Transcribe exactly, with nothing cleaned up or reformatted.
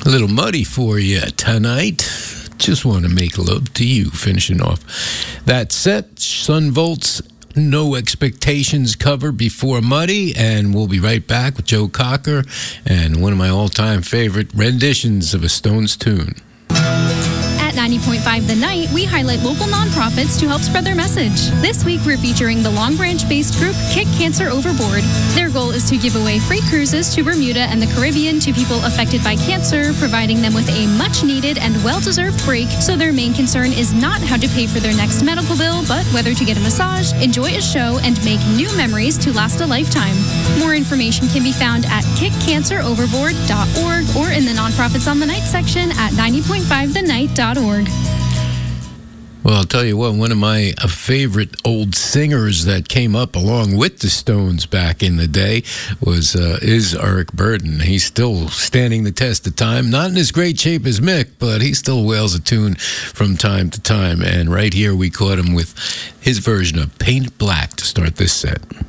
A little muddy for you tonight. Just want to make love to you, finishing off that set. Sun Volts, No Expectations cover before Muddy, and we'll be right back with Joe Cocker and one of my all-time favorite renditions of a Stones tune. At ninety point five The Night, we highlight local nonprofits to help spread their message. This week, we're featuring the Long Branch-based group Kick Cancer Overboard. Their goal is to give away free cruises to Bermuda and the Caribbean to people affected by cancer, providing them with a much-needed and well-deserved break. So their main concern is not how to pay for their next medical bill, but whether to get a massage, enjoy a show, and make new memories to last a lifetime. More information can be found at kick cancer overboard dot org or in the Nonprofits on the Night section at ninety point five the night dot org. Well, I'll tell you what, one of my uh, favorite old singers that came up along with the Stones back in the day was uh, is Eric Burdon. He's still standing the test of time. Not in as great shape as Mick, but he still wails a tune from time to time. And right here we caught him with his version of Paint Black to start this set.